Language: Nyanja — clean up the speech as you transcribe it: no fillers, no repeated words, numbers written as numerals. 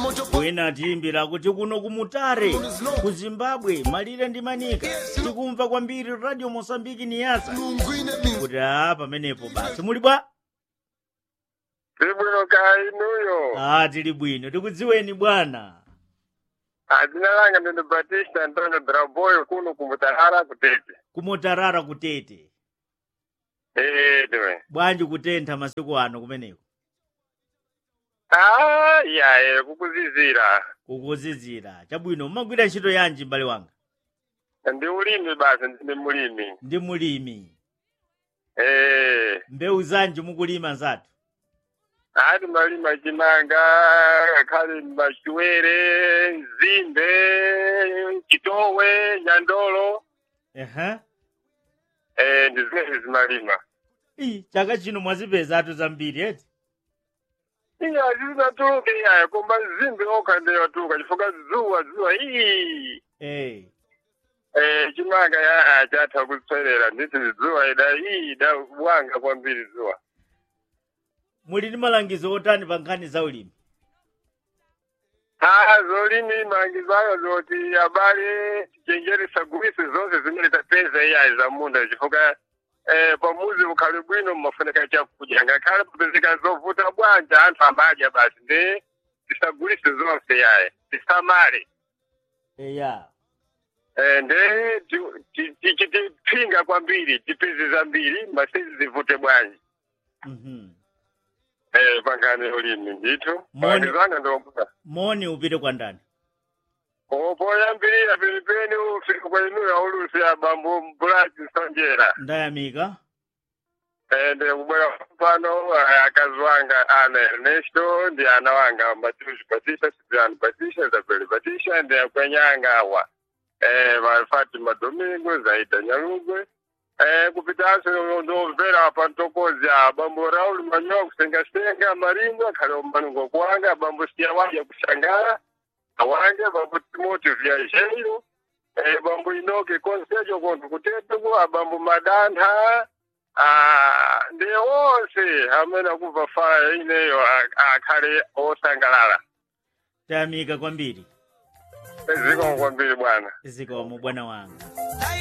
wina tiyimbira kuti kuno kumutare ku Zimbabwe malire ndi manika tikumva kwambiri Radio Mosambiki Niasa kuti pamenepo basi muli bwa Tili bwino kaya inuyo. Tili bwino tikudziweni bwana. Dzina langa ndine Batista Antonio Draboyo kuno kumutarara kutete. Kumutarara kutete. Diwe. Bwanji kutentha masiku ano kumeneko. Kukuzizira. Kukuzizira. Chabwino mmagwira ntchito yanji m'bale wanga? Ndi ulimi basi ndi mulimi. Ndi mulimi. Mbewu zanji mukulima nzatu? Malima chimanga, khali machiwere, nzimbe, chitowe, nyandolo. Ndi zimene zimalima. Chaka chino mwazipeza atu zambiri eti? Zinatuluka iyayo koma nzimbe okha ndiyo yatuluka chifukwa zuwa. Chimanga chatha kutswerera nditi zuwa ida wanga kwambiri zuwa. Muli ndi malangizo otani pa nkhani za ulimi? Zolimi malangizo ayo zoti abale tichenjeresa gwisi zonse zimene tapeza iyayi za munda chifukwa pamuzi bukhali bwino mmafuneka chakudya ngakhale papezeka zovuta bwanja anthu amadya basi ndi tisagulise zonse iyayi tisamale. Nde tipinga kwambiri tipezi zambiri masizi zivute bwanji. Pangani ulimi ndithu. Zanga ndombuka. Moni upite kwa ndani. Poyambirira pilipeni ufika kwa inu ya ulusi ya bambu mbulaji sonjera. Ndayamika. Ndi kubwera pano akazi wanga ana Ernesto ndi ana wanga Matushi Patisha, Sipriano Patisha, Zabeli Patisha ndi akwenyanga awa. Fatima Domingo, Zaida Nyalugwe. Kupitanso ndovera pantokozi bambo Raul Manyowa kusenga maringo khali omanungo kwanga bambo Siya waja kushangara awange bambo Timothy Viajero bambo Inoke Konsejo kontu kutetuko bambo Madantha ndi onse amene kuva faya ineyo akhale osangalala. Tayamika kwambiri. Zikomo kwambiri bwana. Zikomo bwana wanga.